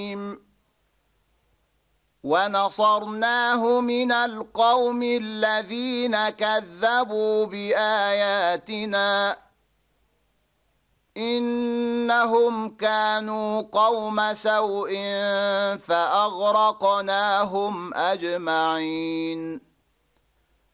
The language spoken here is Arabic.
ونصرناه من القوم الذين كذبوا بآياتنا إنهم كانوا قوم سوء فأغرقناهم أجمعين.